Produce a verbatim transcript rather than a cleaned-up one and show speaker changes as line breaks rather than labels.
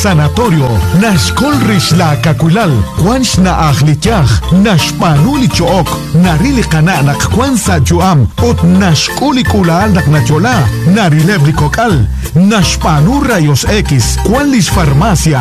sanatorio, nashkolrish la kakulal, kwans na akhlityach, nashpanuli chook, narili kana nakwansa juam, ot nashkuli kulal nak nachola, narilebli kokal, nashpanu rayos X, kwalis farmacia,